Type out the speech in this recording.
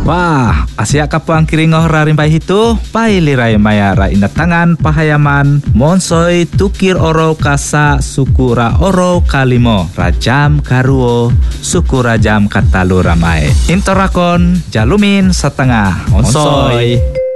Wah, asia kapuang kiringoh rarimpai hitu, pailirai maya ra inda tangan pahayaman, monsoi tukir oro kasa sukura oro kalimo, rajam karuo, suku rajam katalu ramai. Intorakon, jalumin setengah, monsoi.